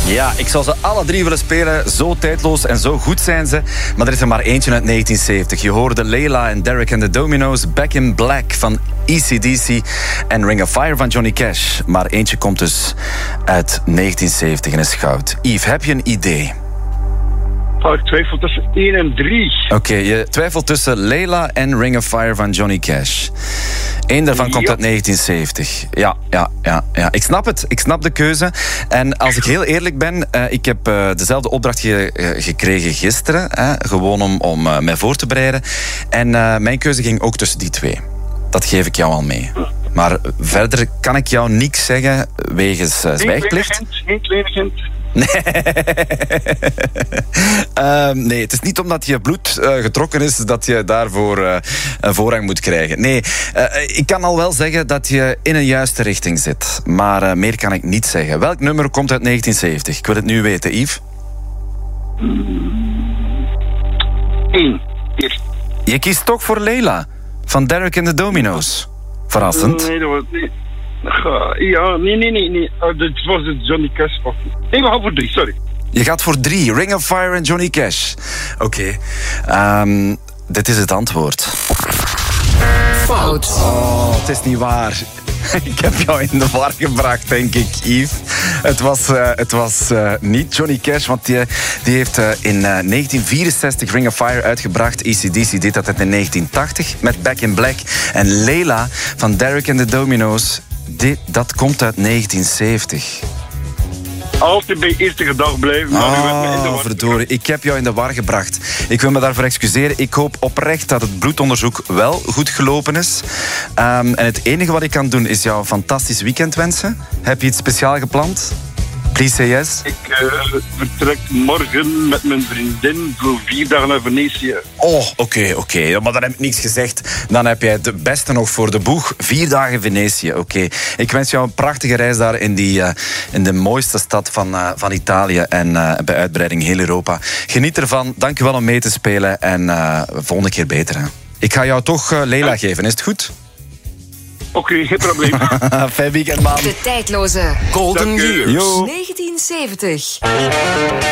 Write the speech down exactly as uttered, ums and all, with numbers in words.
Ja, ik zou ze alle drie willen spelen. Zo tijdloos en zo goed zijn ze. Maar er is er maar eentje uit negentien zeventig. Je hoorde Layla en Derek and the Dominoes, Back in Black van E C D C en Ring of Fire van Johnny Cash. Maar eentje komt dus uit negentien zeventig en is goud. Yves, heb je een idee? Oh, ik twijfel tussen één en drie. Oké, okay, je twijfelt tussen Layla en Ring of Fire van Johnny Cash. Eén daarvan komt ja. uit negentien zeventig. Ja, ja, ja, ja. Ik snap het. Ik snap de keuze. En als ik heel eerlijk ben, uh, ik heb uh, dezelfde opdracht ge- uh, gekregen gisteren. Hè, gewoon om, om uh, mij voor te bereiden. En uh, mijn keuze ging ook tussen die twee. Dat geef ik jou al mee. Maar verder kan ik jou niks zeggen wegens uh, zwijgplicht. Geen kleine hint. Nee. uh, nee, het is niet omdat je bloed uh, getrokken is dat je daarvoor uh, een voorrang moet krijgen. Nee, uh, ik kan al wel zeggen dat je in een juiste richting zit. Maar uh, meer kan ik niet zeggen. Welk nummer komt uit negentien zeventig? Ik wil het nu weten, Yves. Eén. Eerst. Je kiest toch voor Layla van Derek and the Dominoes. Verrassend. Nee, dat was niet. Ja, nee, nee, nee. nee. Uh, dit was het Johnny Cash. Nee, we gaan voor drie, sorry. Je gaat voor drie. Ring of Fire en Johnny Cash. Oké. Okay. Um, dit is het antwoord. Fout. Oh, het is niet waar. Ik heb jou in de war gebracht, denk ik, Yves. Het was, uh, het was uh, niet Johnny Cash, want die, die heeft uh, in uh, negentien vierenzestig Ring of Fire uitgebracht. E C D C deed dat in negentien tachtig met Back in Black. En Layla van Derek and the Dominoes, dit, dat komt uit negentien zeventig. Altijd bij eerste gedag blijven. Maar u werd me in de Oh, war verdorie. Ik heb jou in de war gebracht. Ik wil me daarvoor excuseren. Ik hoop oprecht dat het bloedonderzoek wel goed gelopen is. Um, en het enige wat ik kan doen is jou een fantastisch weekend wensen. Heb je iets speciaal gepland? Please say yes. Ik uh, vertrek morgen met mijn vriendin voor vier dagen naar Venetië. Oh, oké, okay, oké. Okay. Maar dan heb ik niks gezegd. Dan heb jij het beste nog voor de boeg. Vier dagen Venetië, oké. Okay. Ik wens jou een prachtige reis daar in, die, uh, in de mooiste stad van, uh, van Italië. En uh, bij uitbreiding heel Europa. Geniet ervan. Dank je wel om mee te spelen. En uh, volgende keer beter. Hè. Ik ga jou toch uh, Layla geven. Is het goed? Oké, okay, geen probleem. Fijn weekend, man. De tijdloze Golden Years. Yo. negentien zeventig.